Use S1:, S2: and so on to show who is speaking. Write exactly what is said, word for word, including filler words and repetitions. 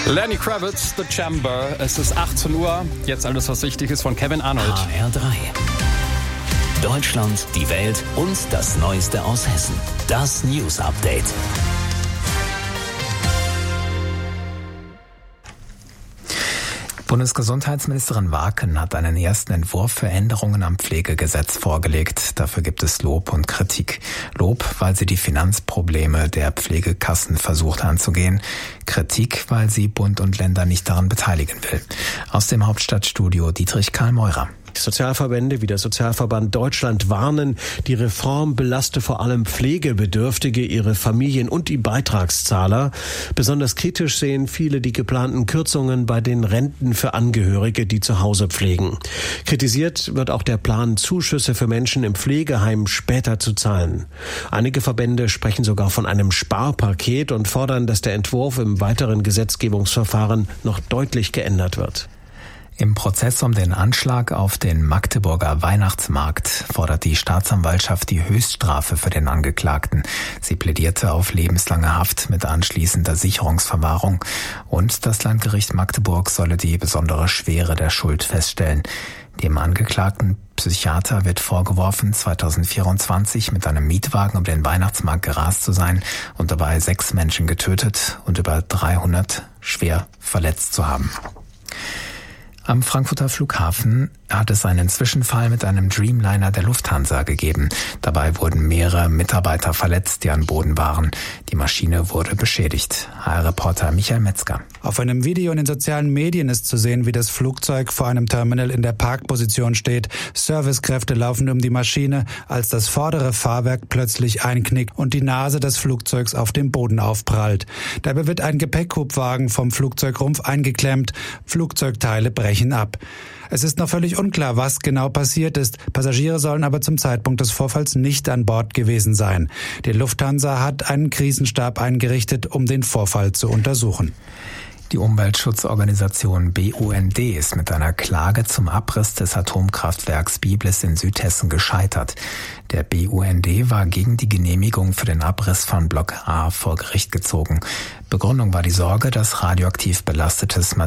S1: Lenny Kravitz, The Chamber. Es ist achtzehn Uhr. Jetzt alles, was wichtig ist von Kevin Arnold.
S2: H R drei. Deutschland, die Welt und das Neueste aus Hessen. Das News Update.
S3: Bundesgesundheitsministerin Warken hat einen ersten Entwurf für Änderungen am Pflegegesetz vorgelegt. Dafür gibt es Lob und Kritik. Lob, weil sie die Finanzprobleme der Pflegekassen versucht anzugehen. Kritik, weil sie Bund und Länder nicht daran beteiligen will. Aus dem Hauptstadtstudio Dietrich Karl Meurer.
S4: Sozialverbände wie der Sozialverband Deutschland warnen, die Reform belaste vor allem Pflegebedürftige, ihre Familien und die Beitragszahler. Besonders kritisch sehen viele die geplanten Kürzungen bei den Renten für Angehörige, die zu Hause pflegen. Kritisiert wird auch der Plan, Zuschüsse für Menschen im Pflegeheim später zu zahlen. Einige Verbände sprechen sogar von einem Sparpaket und fordern, dass der Entwurf im weiteren Gesetzgebungsverfahren noch deutlich geändert wird.
S3: Im Prozess um den Anschlag auf den Magdeburger Weihnachtsmarkt fordert die Staatsanwaltschaft die Höchststrafe für den Angeklagten. Sie plädierte auf lebenslange Haft mit anschließender Sicherungsverwahrung und das Landgericht Magdeburg solle die besondere Schwere der Schuld feststellen. Dem angeklagten Psychiater wird vorgeworfen, zweitausendvierundzwanzig mit einem Mietwagen um den Weihnachtsmarkt gerast zu sein und dabei sechs Menschen getötet und über dreihundert schwer verletzt zu haben. Am Frankfurter Flughafen hat es einen Zwischenfall mit einem Dreamliner der Lufthansa gegeben. Dabei wurden mehrere Mitarbeiter verletzt, die an Bord waren. Die Maschine wurde beschädigt. H R-Reporter Michael Metzger.
S5: Auf einem Video in den sozialen Medien ist zu sehen, wie das Flugzeug vor einem Terminal in der Parkposition steht. Servicekräfte laufen um die Maschine, als das vordere Fahrwerk plötzlich einknickt und die Nase des Flugzeugs auf dem Boden aufprallt. Dabei wird ein Gepäckhubwagen vom Flugzeugrumpf eingeklemmt. Flugzeugteile brechen ab. Es ist noch völlig unklar, was genau passiert ist. Passagiere sollen aber zum Zeitpunkt des Vorfalls nicht an Bord gewesen sein. Die Lufthansa hat einen Krisenstab eingerichtet, um den Vorfall zu untersuchen.
S3: Die Umweltschutzorganisation B U N D ist mit einer Klage zum Abriss des Atomkraftwerks Biblis in Südhessen gescheitert. Der B U N D war gegen die Genehmigung für den Abriss von Block A vor Gericht gezogen. Begründung war die Sorge, dass radioaktiv belastetes Material